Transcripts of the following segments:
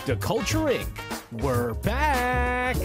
The Culture Inc. We're back!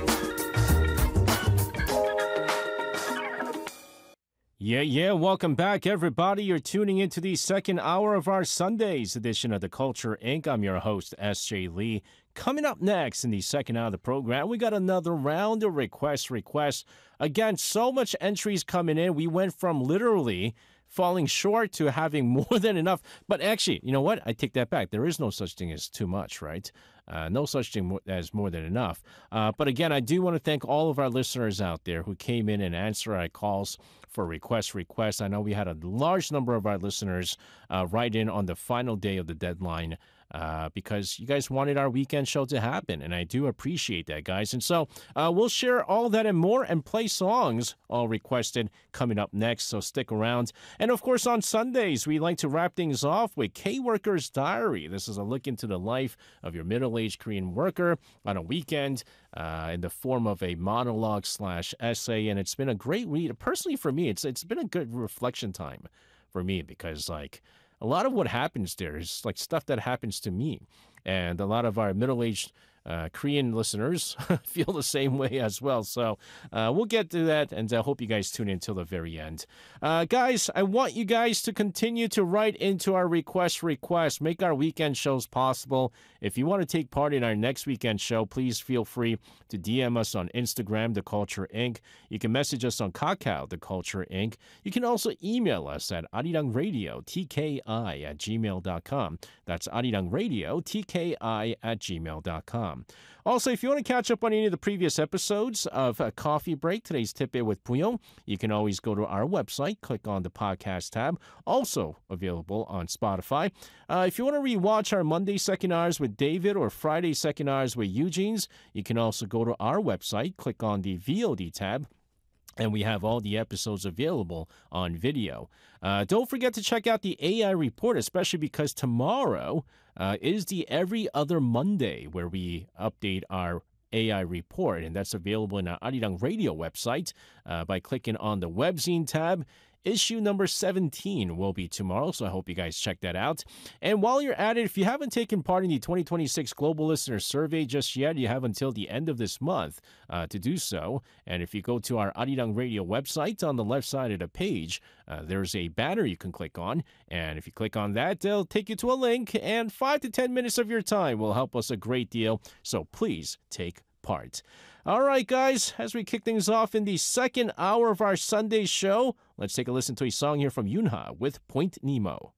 Yeah, welcome back, everybody. You're tuning into the second hour of our Sunday's edition of The Culture Inc. I'm your host, S.J. Lee. Coming up next in the second hour of the program, we got another round of requests. Again, so much entries coming in. We went from literally falling short to having more than enough. But actually, you know what? I take that back. There is no such thing as too much, right? No such thing as more than enough. But again, I do want to thank all of our listeners out there who came in and answered our calls for requests. I know we had a large number of our listeners write in on the final day of the deadline because you guys wanted our weekend show to happen, and I do appreciate that, guys. And so we'll share all that and more and play songs all requested coming up next, so stick around. And of course, on Sundays, we like to wrap things off with K-Worker's Diary. This is a look into the life of your middle-aged Korean worker on a weekend in the form of a monologue/essay, and it's been a great read. Personally, for me, it's been a good reflection time for me because, like, a lot of what happens there is like stuff that happens to me. And a lot of our middle-aged Korean listeners feel the same way as well. So we'll get to that, and I hope you guys tune in till the very end. Guys, I want you guys to continue to write into our requests. Make our weekend shows possible. If you want to take part in our next weekend show, please feel free to DM us on Instagram, The Culture Inc. You can message us on Kakao, The Culture Inc. You can also email us at arirangradio@gmail.com. That's arirangradio@gmail.com. Also, if you want to catch up on any of the previous episodes of Coffee Break, today's tip with Puyong, you can always go to our website, click on the podcast tab, also available on Spotify. If you want to rewatch our Monday second hours with David or Friday second hours with Eugene's, you can also go to our website, click on the VOD tab, and we have all the episodes available on video. Don't forget to check out the AI Report, especially because tomorrow is the Every Other Monday where we update our AI Report, and that's available in our Arirang Radio website by clicking on the Webzine tab. Issue number 17 will be tomorrow, so I hope you guys check that out. And while you're at it, if you haven't taken part in the 2026 Global Listener Survey just yet, you have until the end of this month to do so. And if you go to our Arirang Radio website, on the left side of the page, there's a banner you can click on. And if you click on that, it'll take you to a link, and 5 to 10 minutes of your time will help us a great deal. So please take part. All right, guys, as we kick things off in the second hour of our Sunday show, let's take a listen to a song here from Yunha with Point Nemo.